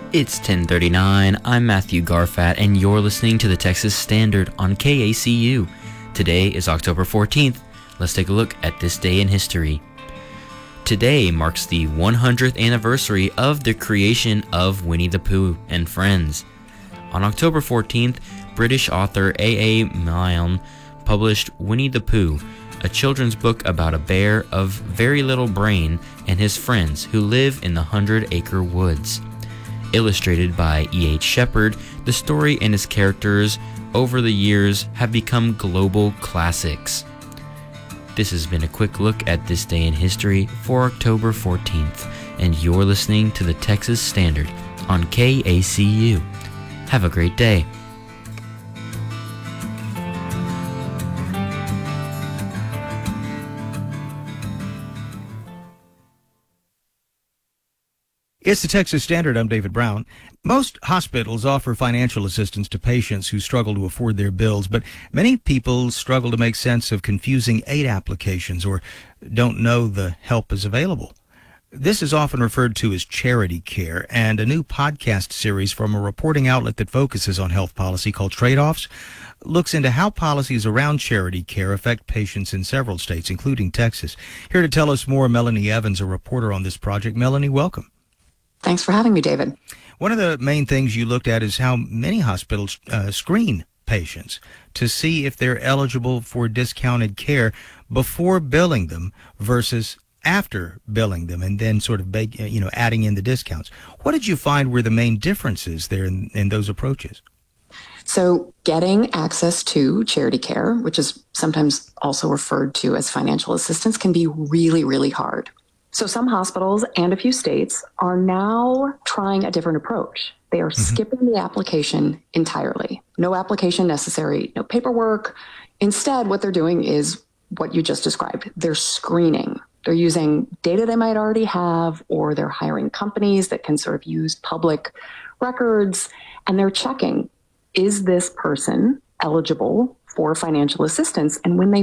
It's 10:39. I'm Matthew Garfat, and you're listening to the Texas Standard on KACU. Today is October 14th. Let's take a look at this day in history. Today marks the 100th anniversary of the creation of Winnie the Pooh and Friends. On October 14th, British author A.A. Milne published Winnie the Pooh, a children's book about a bear of very little brain and his friends who live in the 100-acre woods. Illustrated by E.H. Shepard, the story and its characters over the years have become global classics. This has been a quick look at this day in history for October 14th, and you're listening to the Texas Standard on KACU. Have a great day. It's the Texas Standard. I'm David Brown. Most hospitals offer financial assistance to patients who struggle to afford their bills, but many people struggle to make sense of confusing aid applications or don't know the help is available. This is often referred to as charity care, and a new podcast series from a reporting outlet that focuses on health policy called Trade-Offs looks into how policies around charity care affect patients in several states, including Texas. Here to tell us more, Melanie Evans, a reporter on this project. Melanie, welcome. Thanks for having me, David. One of the main things you looked at is how many hospitals screen patients to see if they're eligible for discounted care before billing them versus after billing them, and then sort of adding in the discounts. What did you find were the main differences there in those approaches? So getting access to charity care, which is sometimes also referred to as financial assistance, can be really, really hard. So some hospitals and a few states are now trying a different approach. They are skipping the application entirely. No application necessary, no paperwork. Instead, what they're doing is what you just described. They're screening. They're using data they might already have, or they're hiring companies that can sort of use public records, and they're checking, is this person eligible for financial assistance? And when they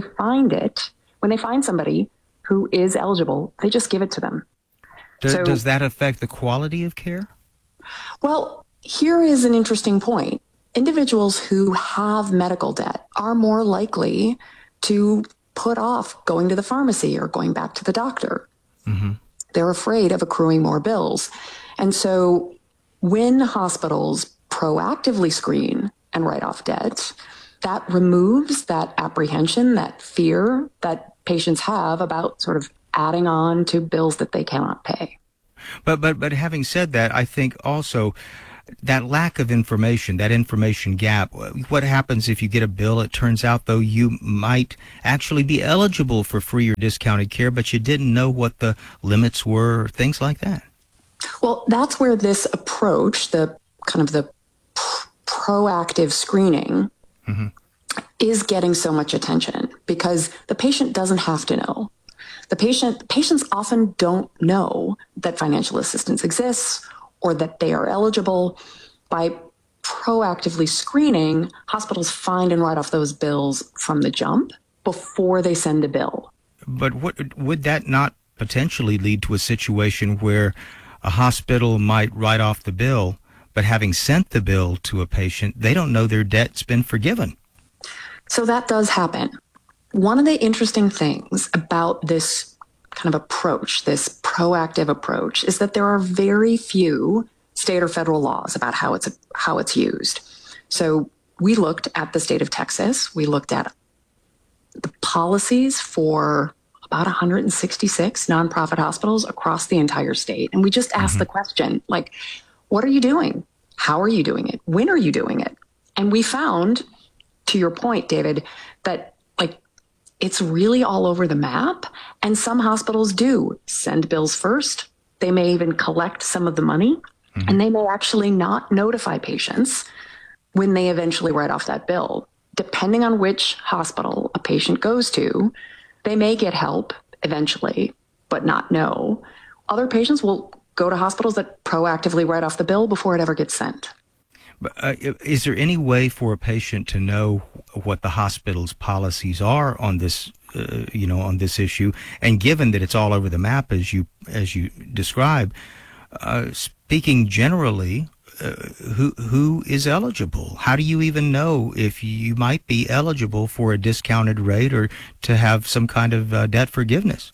find somebody who is eligible, they just give it to them. Does that affect the quality of care? Well, here is an interesting point. Individuals who have medical debt are more likely to put off going to the pharmacy or going back to the doctor. Mm-hmm. They're afraid of accruing more bills. And so when hospitals proactively screen and write off debt, that removes that apprehension, that fear that patients have about sort of adding on to bills that they cannot pay. But having said that, I think also that lack of information, that information gap, what happens if you get a bill, it turns out, though, you might actually be eligible for free or discounted care, but you didn't know what the limits were, things like that. Well, that's where this approach, the kind of the proactive screening, is getting so much attention, because the patient doesn't have to know. Patients often don't know that financial assistance exists or that they are eligible. By proactively screening, hospitals find and write off those bills from the jump before they send a bill. But would that not potentially lead to a situation where a hospital might write off the bill, but having sent the bill to a patient, they don't know their debt's been forgiven? So that does happen. One of the interesting things about this kind of approach, this proactive approach, is that there are very few state or federal laws about how it's used. So we looked at the state of Texas. We looked at the policies for about 166 nonprofit hospitals across the entire state. And we just asked the question, like, what are you doing? How are you doing it? When are you doing it? And we found, to your point, David, that it's really all over the map. And some hospitals do send bills first. They may even collect some of the money, and they may actually not notify patients when they eventually write off that bill. Depending on which hospital a patient goes to, they may get help eventually, but not know. Other patients will go to hospitals that proactively write off the bill before it ever gets sent. Is there any way for a patient to know what the hospital's policies are on this, on this issue? And given that it's all over the map, as you describe, speaking generally, who is eligible? How do you even know if you might be eligible for a discounted rate or to have some kind of debt forgiveness?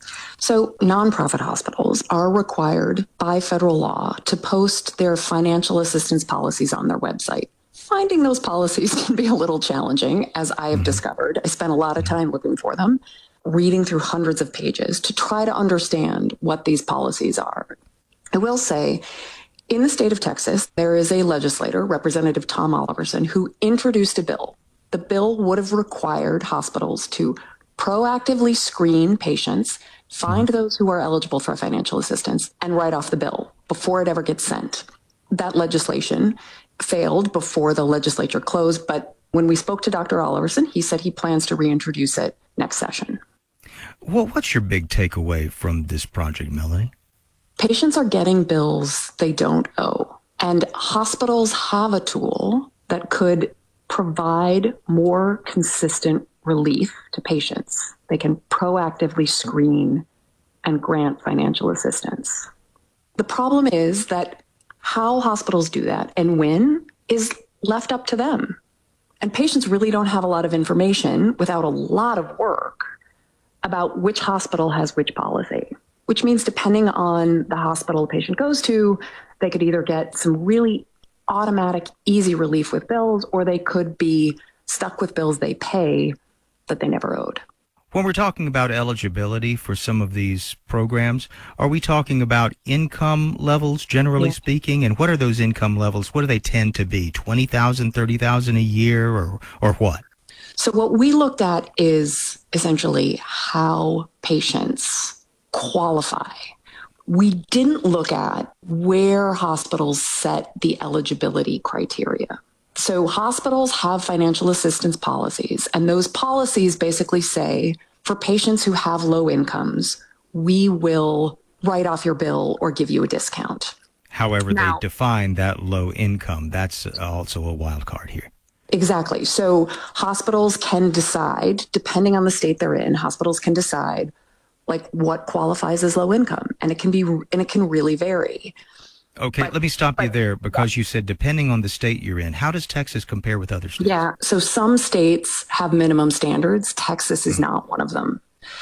So nonprofit hospitals are required by federal law to post their financial assistance policies on their website. Finding those policies can be a little challenging, as I have discovered. I spent a lot of time looking for them, reading through hundreds of pages to try to understand what these policies are. I will say, in the state of Texas, there is a legislator, Representative Tom Oliverson, who introduced a bill. The bill would have required hospitals to proactively screen patients, find those who are eligible for financial assistance, and write off the bill before it ever gets sent. That legislation failed before the legislature closed, but when we spoke to Dr. Oliverson, he said he plans to reintroduce it next session. Well, what's your big takeaway from this project, Melanie? Patients are getting bills they don't owe, and hospitals have a tool that could provide more consistent relief to patients. They can proactively screen and grant financial assistance. The problem is that how hospitals do that and when is left up to them. And patients really don't have a lot of information without a lot of work about which hospital has which policy, which means depending on the hospital the patient goes to, they could either get some really automatic, easy relief with bills, or they could be stuck with bills they pay that they never owed. When we're talking about eligibility for some of these programs, are we talking about income levels, generally speaking? And what are those income levels? What do they tend to be? 20,000, 30,000 a year, or what? So what we looked at is essentially how patients qualify. We didn't look at where hospitals set the eligibility criteria. So hospitals have financial assistance policies, and those policies basically say, for patients who have low incomes, we will write off your bill or give you a discount. However, they define that low income. That's also a wild card here. Exactly. So hospitals can decide, depending on the state they're in, hospitals can decide like what qualifies as low income, and it can really vary. Okay, let me stop you there because you said depending on the state you're in. How does Texas compare with other states? Yeah, so some states have minimum standards. Texas is not one of them.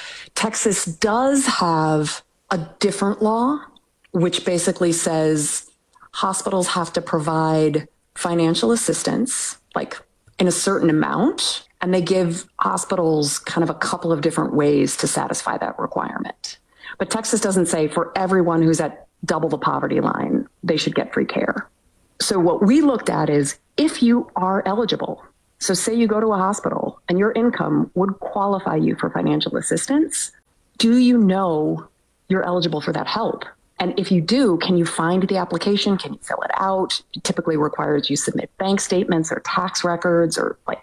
Texas does have a different law, which basically says hospitals have to provide financial assistance, like in a certain amount, and they give hospitals kind of a couple of different ways to satisfy that requirement. But Texas doesn't say for everyone who's at double the poverty line, they should get free care. So what we looked at is if you are eligible, so say you go to a hospital and your income would qualify you for financial assistance, do you know you're eligible for that help? And if you do, can you find the application? Can you fill it out? It typically requires you submit bank statements or tax records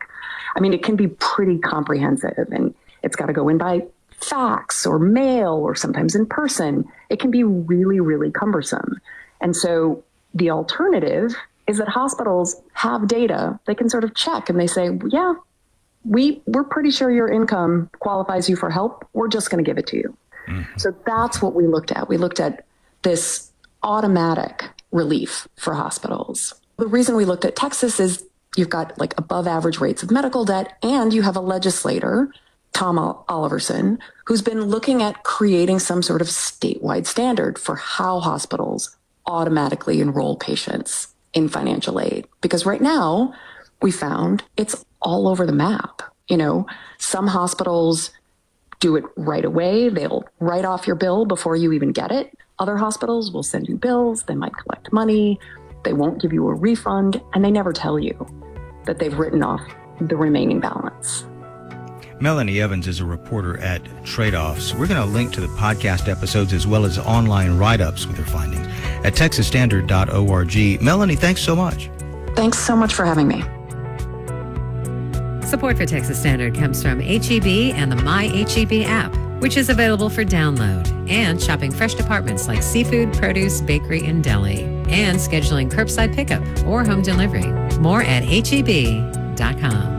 it can be pretty comprehensive, and it's got to go in by fax or mail or sometimes in person. It can be really, really cumbersome. And so the alternative is that hospitals have data they can sort of check, and they say, yeah, we're pretty sure your income qualifies you for help. We're just going to give it to you. Mm-hmm. So that's what we looked at. We looked at this automatic relief for hospitals. The reason we looked at Texas is you've got like above average rates of medical debt, and you have a legislator, Tom Oliverson, who's been looking at creating some sort of statewide standard for how hospitals automatically enroll patients in financial aid. Because right now, we found it's all over the map. Some hospitals do it right away. They'll write off your bill before you even get it. Other hospitals will send you bills. They might collect money. They won't give you a refund, and they never tell you that they've written off the remaining balance. Melanie Evans is a reporter at Tradeoffs. We're going to link to the podcast episodes as well as online write-ups with her findings at texasstandard.org. Melanie, thanks so much. Thanks so much for having me. Support for Texas Standard comes from HEB and the My HEB app, which is available for download, and shopping fresh departments like seafood, produce, bakery, and deli, and scheduling curbside pickup or home delivery. More at heb.com.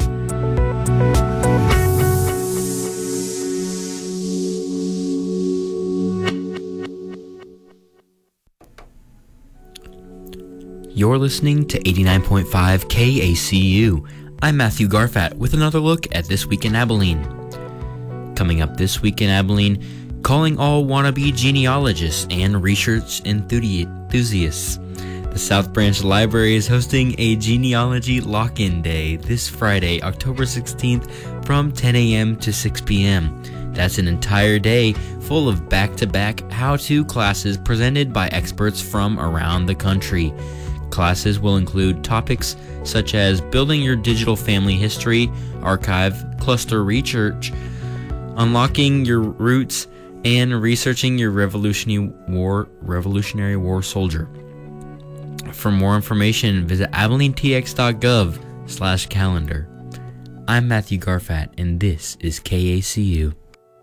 You're listening to 89.5 KACU. I'm Matthew Garfat with another look at This Week in Abilene. Coming up this week in Abilene, calling all wannabe genealogists and research enthusiasts. The South Branch Library is hosting a genealogy lock-in day this Friday, October 16th from 10 a.m. to 6 p.m. That's an entire day full of back-to-back how-to classes presented by experts from around the country. Classes will include topics such as building your digital family history, archive, cluster research, unlocking your roots, and researching your Revolutionary War soldier. For more information, visit abilenetx.gov/calendar. I'm Matthew Garfat, and this is KACU.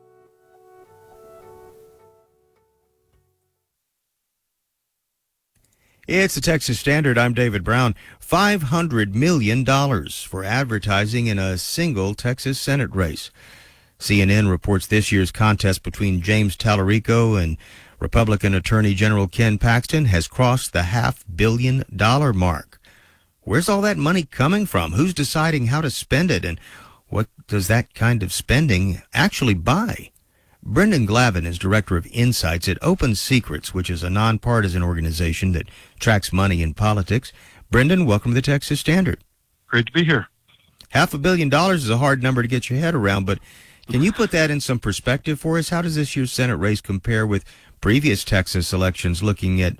It's the Texas Standard. I'm David Brown. $500 million for advertising in a single Texas Senate race. CNN reports this year's contest between James Tallarico and Republican Attorney General Ken Paxton has crossed the $500 million mark. Where's all that money coming from? Who's deciding how to spend it? And what does that kind of spending actually buy? Brendan Glavin is director of Insights at Open Secrets, which is a nonpartisan organization that tracks money in politics. Brendan, welcome to the Texas Standard. Great to be here. $500 million is a hard number to get your head around, but can you put that in some perspective for us? How does this year's Senate race compare with previous Texas elections looking at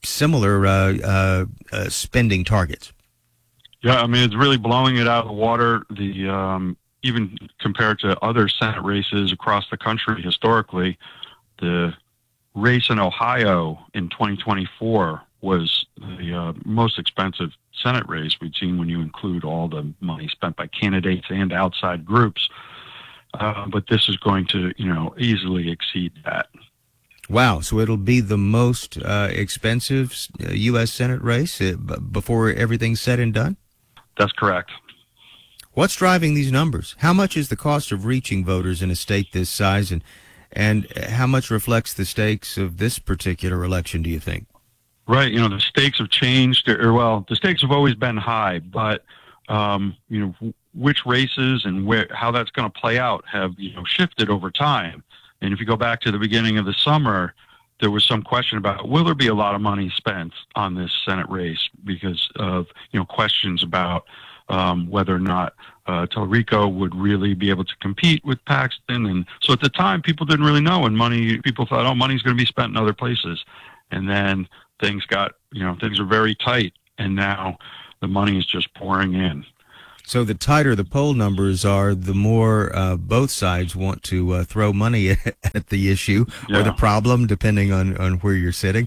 similar spending targets? Yeah, I mean, it's really blowing it out of the water. Even compared to other Senate races across the country historically, the race in Ohio in 2024 was the most expensive Senate race we've seen when you include all the money spent by candidates and outside groups. But this is going to, easily exceed that. Wow. So it'll be the most expensive U.S. Senate race before everything's said and done? That's correct. What's driving these numbers? How much is the cost of reaching voters in a state this size, and how much reflects the stakes of this particular election, do you think? Right. The stakes have changed, the stakes have always been high, but, which races and how that's going to play out have, shifted over time. And if you go back to the beginning of the summer, there was some question about, will there be a lot of money spent on this Senate race because of, questions about whether or not Tallarico would really be able to compete with Paxton. And so at the time, people didn't really know, and people thought, money's going to be spent in other places. And then things got, things are very tight, and now the money is just pouring in. So the tighter the poll numbers are, the more both sides want to throw money at the issue or the problem, depending on where you're sitting,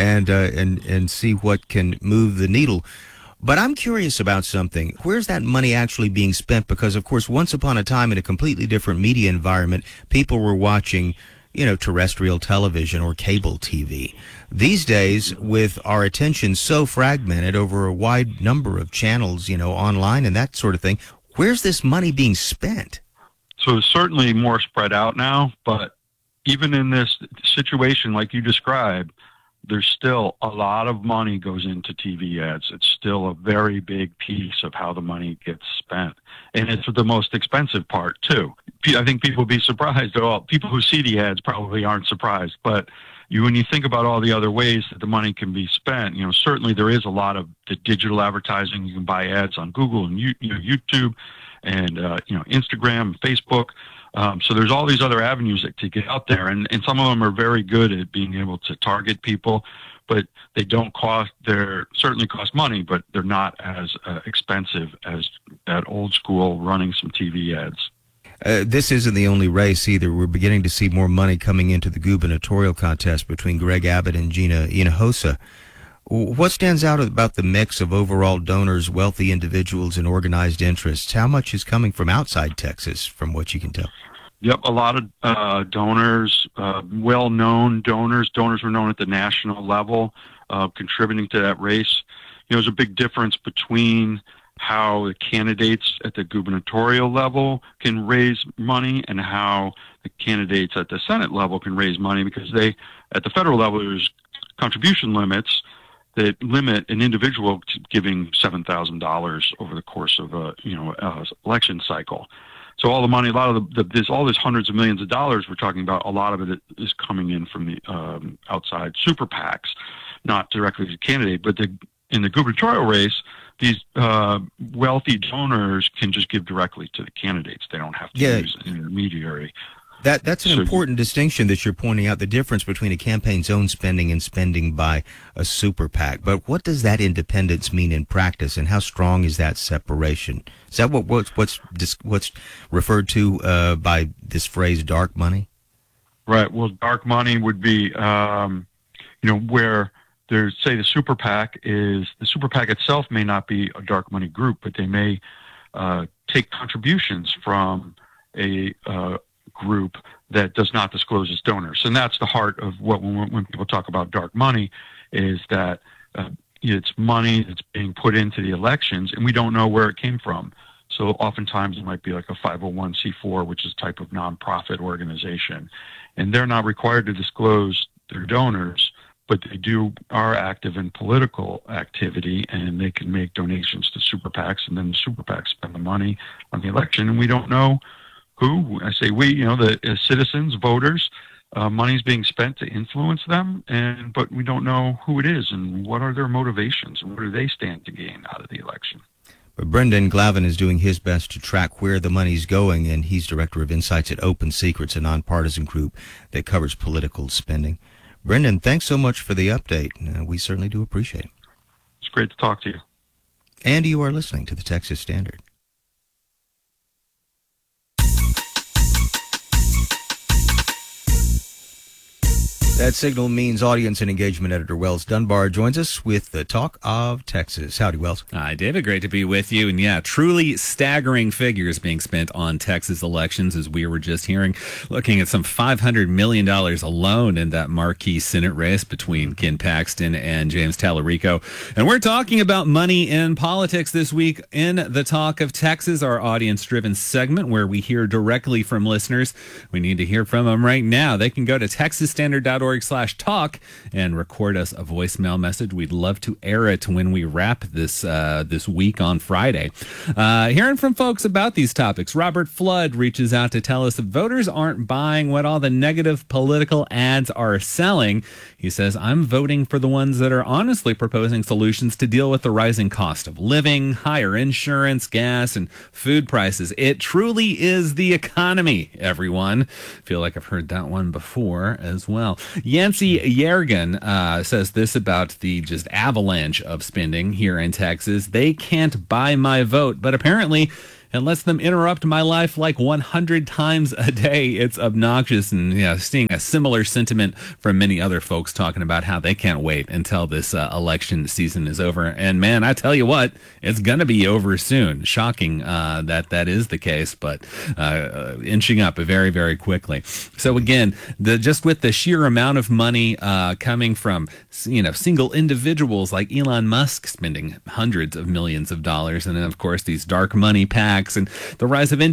and see what can move the needle. But I'm curious about something. Where's that money actually being spent? Because, of course, once upon a time in a completely different media environment, people were watching, terrestrial television or cable TV. These days, with our attention so fragmented over a wide number of channels, online and that sort of thing, where's this money being spent? So it's certainly more spread out now, but even in this situation like you described, there's still a lot of money goes into TV ads. It's still a very big piece of how the money gets spent. And it's the most expensive part, too. I think people will be surprised. Well, people who see the ads probably aren't surprised. But when you think about all the other ways that the money can be spent, certainly there is a lot of the digital advertising. You can buy ads on Google and YouTube and, Instagram and Facebook. So there's all these other avenues to get out there, and some of them are very good at being able to target people, but they don't certainly cost money, but they're not as expensive as that old school running some TV ads. This isn't the only race either. We're beginning to see more money coming into the gubernatorial contest between Greg Abbott and Gina Hinojosa. What stands out about the mix of overall donors, wealthy individuals, and organized interests? How much is coming from outside Texas, from what you can tell? Yep, a lot of donors, well-known donors. Donors were known at the national level, contributing to that race. There's a big difference between how the candidates at the gubernatorial level can raise money and how the candidates at the Senate level can raise money, because at the federal level, there's contribution limits. that limit an individual to giving $7,000 over the course of a election cycle. So all the money, a lot of there's all this hundreds of millions of dollars we're talking about. A lot of it is coming in from the outside super PACs, not directly to the candidate. But in the gubernatorial race, these wealthy donors can just give directly to the candidates. They don't have to use an intermediary. That's an important distinction that you're pointing out, the difference between a campaign's own spending and spending by a super PAC. But what does that independence mean in practice, and how strong is that separation? Is that what's referred to by this phrase, dark money? Right. Well, dark money would be, where there's, say, the super PAC itself may not be a dark money group, but they may take contributions from a group that does not disclose its donors. And that's the heart of what, when people talk about dark money, is that it's money that's being put into the elections and we don't know where it came from. So oftentimes it might be like a 501c4, which is a type of nonprofit organization, and they're not required to disclose their donors, but they are active in political activity, and they can make donations to super PACs, and then the super PACs spend the money on the election, and we don't know who. I say we, the citizens, voters, money's being spent to influence them, but we don't know who it is and what are their motivations and what do they stand to gain out of the election. But Brendan Glavin is doing his best to track where the money's going, and he's director of Insights at Open Secrets, a nonpartisan group that covers political spending. Brendan, thanks so much for the update. We certainly do appreciate it. It's great to talk to you. And you are listening to the Texas Standard. That signal means audience and engagement editor Wells Dunbar joins us with the Talk of Texas. Howdy, Wells. Hi, David. Great to be with you. And yeah, truly staggering figures being spent on Texas elections, as we were just hearing, looking at some $500 million alone in that marquee Senate race between Ken Paxton and James Tallarico. And we're talking about money in politics this week in the Talk of Texas, our audience-driven segment where we hear directly from listeners. We need to hear from them right now. They can go to texasstandard.org/talk and record us a voicemail message. We'd love to air it when we wrap this week on Friday. Hearing from folks about these topics, Robert Flood reaches out to tell us that voters aren't buying what all the negative political ads are selling. He says, I'm voting for the ones that are honestly proposing solutions to deal with the rising cost of living, higher insurance, gas, and food prices. It truly is the economy, everyone. Feel like I've heard that one before as well. Yancey Yergin says this about the just avalanche of spending here in Texas. They can't buy my vote, but apparently it lets them interrupt my life like 100 times a day. It's obnoxious, and seeing a similar sentiment from many other folks talking about how they can't wait until this election season is over. And man, I tell you what, it's going to be over soon. Shocking that is the case, but inching up very, very quickly. So again, just with the sheer amount of money coming from single individuals like Elon Musk spending hundreds of millions of dollars, and then of course these dark money PACs and the rise of